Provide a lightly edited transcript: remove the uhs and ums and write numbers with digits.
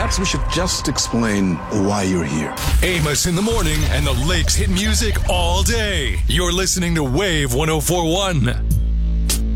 Perhaps we should just explain why you're here. Amos in the morning and the Lakes hit music all day. You're listening to Wave 104.1.